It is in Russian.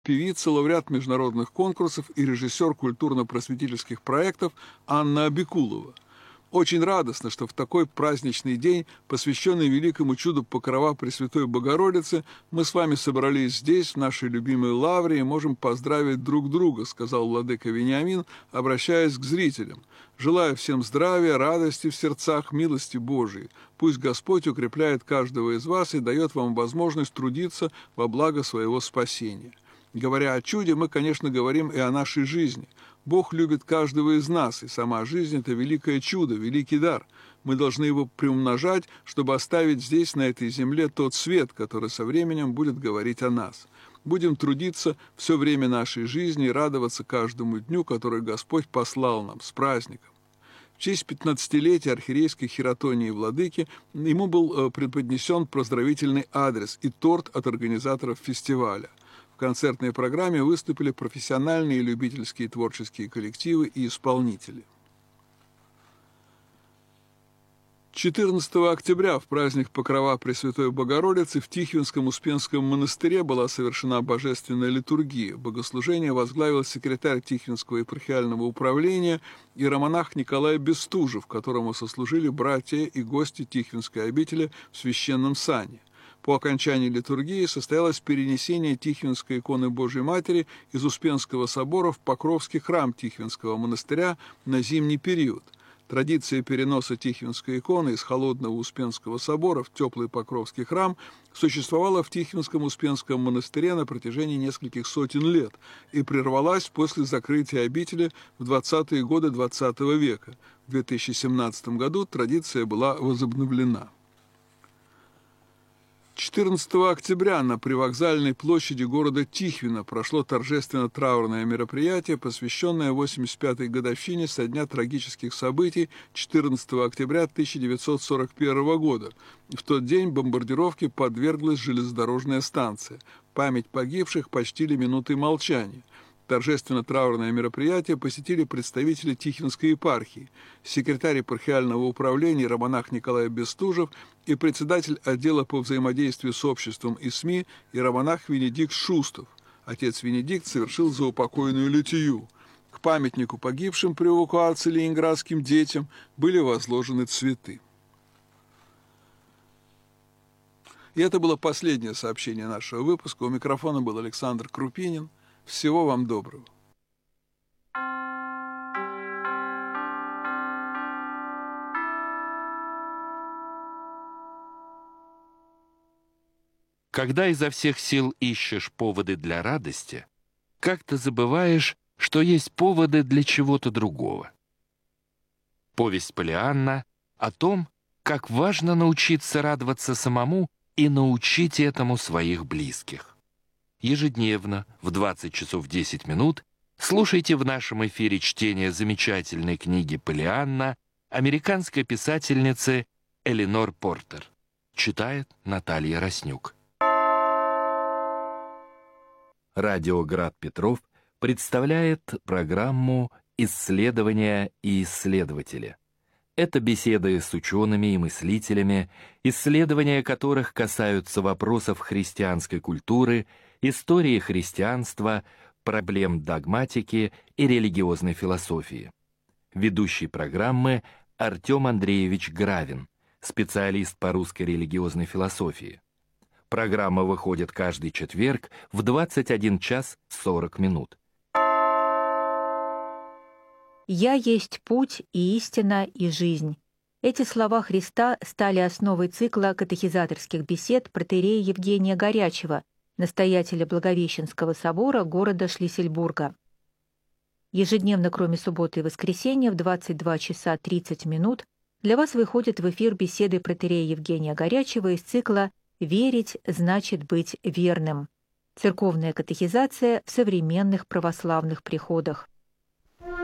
певица, лауреат международных конкурсов и режиссер культурно-просветительских проектов Анна Абикулова. Очень радостно, что в такой праздничный день, посвященный великому чуду Покрова Пресвятой Богородицы, мы с вами собрались здесь, в нашей любимой лавре, и можем поздравить друг друга, сказал владыка Вениамин, обращаясь к зрителям. Желаю всем здравия, радости в сердцах, милости Божией. Пусть Господь укрепляет каждого из вас и дает вам возможность трудиться во благо своего спасения. Говоря о чуде, мы, конечно, говорим и о нашей жизни. Бог любит каждого из нас, и сама жизнь – это великое чудо, великий дар. Мы должны его приумножать, чтобы оставить здесь, на этой земле, тот свет, который со временем будет говорить о нас. Будем трудиться все время нашей жизни и радоваться каждому дню, который Господь послал нам, с праздником. В честь 15-летия архиерейской хиратонии владыки ему был преподнесен поздравительный адрес и торт от организаторов фестиваля. В концертной программе выступили профессиональные и любительские творческие коллективы и исполнители. 14 октября в праздник Покрова Пресвятой Богородицы в Тихвинском Успенском монастыре была совершена божественная литургия. Богослужение возглавил секретарь Тихвинского епархиального управления иеромонах Николай Бестужев, которому сослужили братья и гости Тихвинской обители в священном сане. По окончании литургии состоялось перенесение Тихвинской иконы Божией Матери из Успенского собора в Покровский храм Тихвинского монастыря на зимний период. Традиция переноса Тихвинской иконы из холодного Успенского собора в теплый Покровский храм существовала в Тихвинском Успенском монастыре на протяжении нескольких сотен лет и прервалась после закрытия обители в 20-е годы XX века. В 2017 году традиция была возобновлена. 14 октября на привокзальной площади города Тихвина прошло торжественно-траурное мероприятие, посвященное 85-й годовщине со дня трагических событий 14 октября 1941 года. В тот день бомбардировке подверглась железнодорожная станция. Память погибших почтили минутой молчания. Торжественно-траурное мероприятие посетили представители Тихвинской епархии, секретарь епархиального управления иеромонах Николай Бестужев и председатель отдела по взаимодействию с обществом и СМИ иеромонах Венедикт Шустов. Отец Венедикт совершил заупокойную литию. К памятнику погибшим при эвакуации ленинградским детям были возложены цветы. И это было последнее сообщение нашего выпуска. У микрофона был Александр Крупинин. Всего вам доброго. Когда изо всех сил ищешь поводы для радости, как-то забываешь, что есть поводы для чего-то другого. Повесть Полианна о том, как важно научиться радоваться самому и научить этому своих близких. Ежедневно в 20 часов 10 минут слушайте в нашем эфире чтение замечательной книги Полианна американской писательницы Эленор Портер. Читает Наталья Роснюк. Радио Град Петров представляет программу «Исследования и исследователи». Это беседы с учеными и мыслителями, исследования которых касаются вопросов христианской культуры, истории христианства, проблем догматики и религиозной философии. Ведущий программы Артем Андреевич Гравин, специалист по русской религиозной философии. Программа выходит каждый четверг в 21 час 40 минут. «Я есть путь и истина и жизнь». Эти слова Христа стали основой цикла катехизаторских бесед протоиерея Евгения Горячева, настоятеля Благовещенского собора города Шлиссельбурга. Ежедневно, кроме субботы и воскресенья, в 22 часа 30 минут для вас выходят в эфир беседы протоиерея Евгения Горячева из цикла «Верить значит быть верным». Церковная катехизация в современных православных приходах.